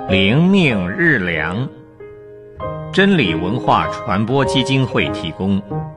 灵命日粮，真理文化传播基金会提供。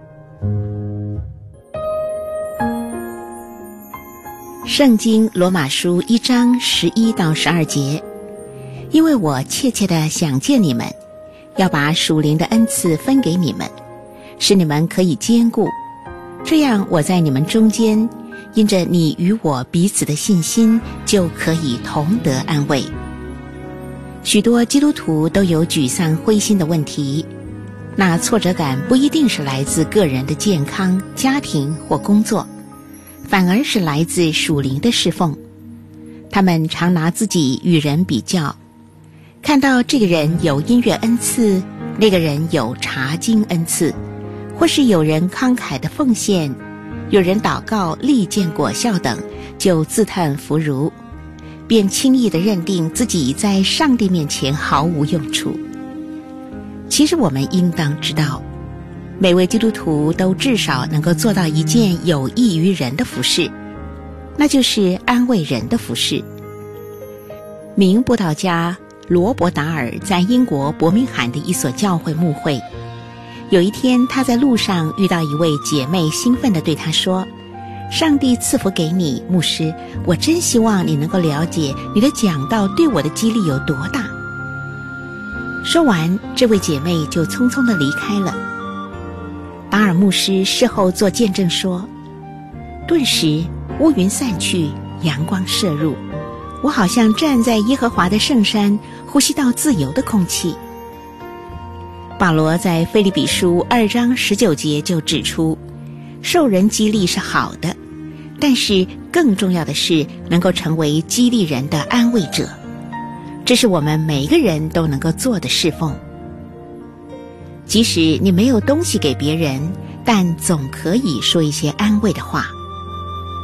圣经罗马书1章11到12节，因为我切切地想见你们，要把属灵的恩赐分给你们，使你们可以坚固，这样我在你们中间，因着你与我彼此的信心，就可以同得安慰。许多基督徒都有沮丧灰心的问题，那挫折感不一定是来自个人的健康、家庭或工作，反而是来自属灵的侍奉。他们常拿自己与人比较，看到这个人有音乐恩赐，那个人有查经恩赐，或是有人慷慨的奉献，有人祷告力见果效等，就自叹弗如，便轻易地认定自己在上帝面前毫无用处。其实我们应当知道，每位基督徒都至少能够做到一件有益于人的服事，那就是安慰人的服事。名布道家罗伯达尔在英国伯明翰的一所教会牧会，有一天他在路上遇到一位姐妹，兴奋地对他说，上帝赐福给你，牧师，我真希望你能够了解你的讲道对我的激励有多大。说完，这位姐妹就匆匆地离开了。达尔牧师事后做见证说，顿时乌云散去，阳光射入，我好像站在耶和华的圣山，呼吸到自由的空气。保罗在腓立比书2章19节就指出，受人激励是好的，但是更重要的是能够成为激励人的安慰者，这是我们每一个人都能够做的侍奉。即使你没有东西给别人，但总可以说一些安慰的话。